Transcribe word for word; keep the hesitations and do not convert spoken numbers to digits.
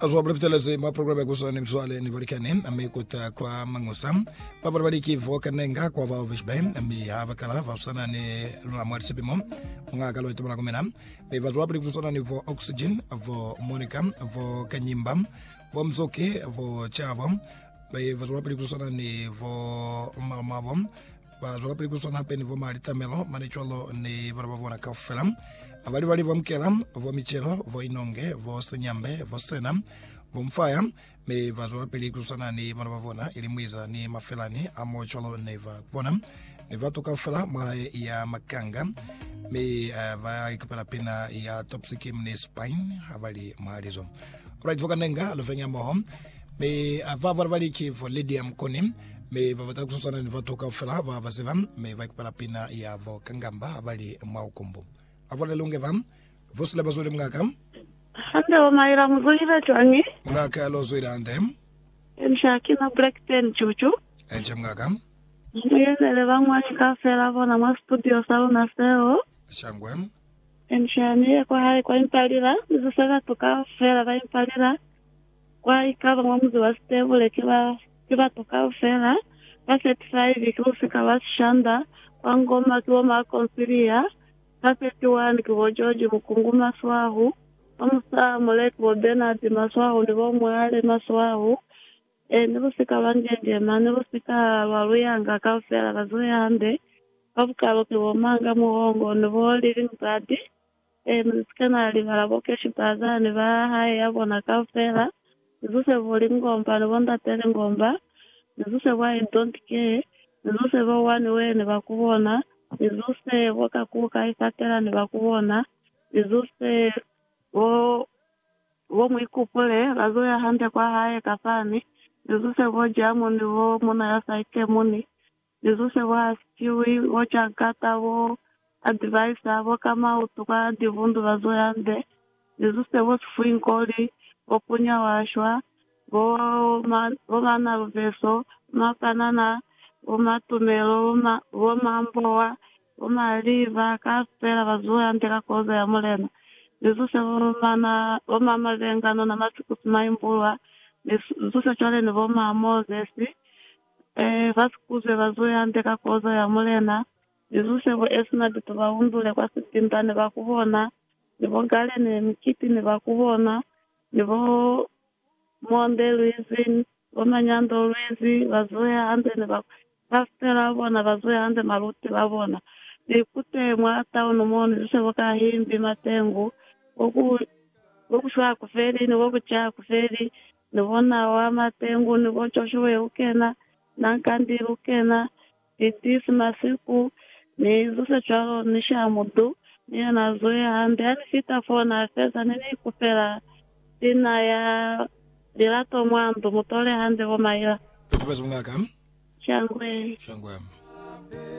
Azwa brefteleze ma programa kusana mswale ni valikane amekuta kwa mangosam baba baliki voka nenga kwa va ovishbe ami hava kala va sana ni la marse bimo nga kalo ito mala komena be vazwa bali kusana ni vo oxygen vo monica vo kanyimba vo mzoke vo chava be vazwa bali kusana ni vo mamavom vazwa bali kusana pe ni vo marita melo manicholo ni barabavona kafelam avali vali vo mkela vo michelo vo inonge vo senyambe vo sena vo mfaya me vazwa pelikulu sana ni manavavona ili mwiza ni mafelani amo cholo neva bona neva toka fela ma ya makanga me uh, va ikupela pina ya topsikim ni spine avali mahalizo right voka nenga lovenya mohom me va vali ki vo lidium konim me vavata kusana ni va toka fela va vasevam me va ikupela pina ya vo kangamba avali maukombo avole lunge vam vosle bazole mngakam hande o maira muzulira chwangi ngaka lo zoira andem enshaki na black ten chuchu enche mngakam yele vangwa ka fela bona ma studio sauna seo shangwem enshani kwa hai kwa impalira nizosaka toka fela va impalira kwa ikava mwamuzi wa stable kiba kiba toka fela va certified ikufika va shanda kwa ngoma kiwa ma consilia Kaseti wani kivo George Mukungu Maswahu, Amusa Molek wo Bernard Maswahu, nivo Mwale Maswahu, e nivo sika wanjenje ma, nivo sika waluyanga kafela kazuya hande, kafukalo kivo manga muongo, nivo living blood, e nisika na alivala bokeshi paza, niva hai yabo na kafela, nizuse voli ngomba, nivo ndatele ngomba, nizuse wa I don't care, nizuse vo wani we niva kubona, nizuse woka kuka ikatela nibakubona nizuse wo wo mwikupule lazoya hande kwa haye kafani nizuse wo jamu ni wo muna ya saike muni nizuse wo astiwi wo chankata wo advice wo kama utuka divundu lazoya hande nizuse wo sfuinkoli wo punya washwa wo ma wo mana luveso makanana wo matumelo wo ma wo mamboa Oma liva kaspera vazuya anteka koza ya mulena nizuse vomana vomama vengano na masiku simaimbuwa nizuse chole ni voma Moses eh vasikuze vazuya anteka koza ya mulena nizuse vo esna bitu vaundule kwa sitindane vakubona nivo gale ni mkiti ni vakubona nivo monde Luizi voma nyando Luizi vazuya ante ni vaspera vona vazuya ante maruti vavona Nikute mwata unomoni zuse waka himbi matengu woku woku shwa kuferi ni woku cha kuferi ni wona wa matengu ni wocho shwe ukena nankandi ukena itisi masiku ni zuse chwalo nisha mudu ni na zoea hande yani sita fona pesa nini kupera tina ya dilato mwandu mutole hande womaila Tukubezu mngaka Shangwe Shangwe